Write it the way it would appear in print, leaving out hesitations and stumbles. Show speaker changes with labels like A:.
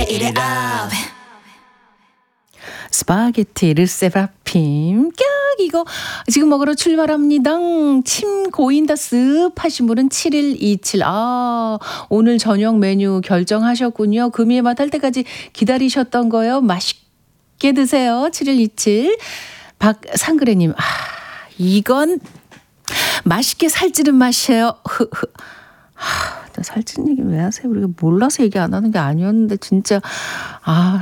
A: Eat it up.
B: 스파게티 르세라핌. 깍 이거 지금 먹으러 출발합니다. 침 고인다 습 하신 분은 7127. 오늘 저녁 메뉴 결정하셨군요. 금이의 맛 할 때까지 기다리셨던 거요. 맛있게 드세요. 7127. 박상그래님. 이건 맛있게 살찌는 맛이에요. 또 살찌는 얘기 왜 하세요? 우리가 몰라서 얘기 안 하는 게 아니었는데 진짜